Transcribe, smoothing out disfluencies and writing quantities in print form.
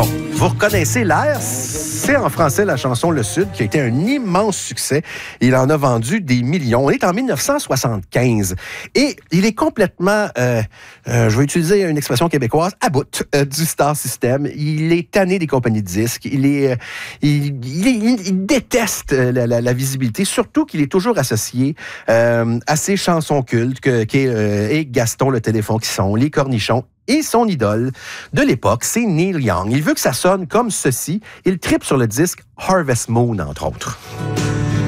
Bon, vous reconnaissez l'air, c'est en français la chanson Le Sud, qui a été un immense succès. Il en a vendu des millions. On est en 1975. Et il est complètement, je vais utiliser une expression québécoise, à bout du Star System. Il est tanné des compagnies de disques. Il déteste la visibilité, surtout qu'il est toujours associé à ses chansons cultes, et Gaston le téléphone qui sonne, Les Cornichons. Et son idole de l'époque, c'est Neil Young. Il veut que ça sonne comme ceci. Il tripe sur le disque Harvest Moon, entre autres.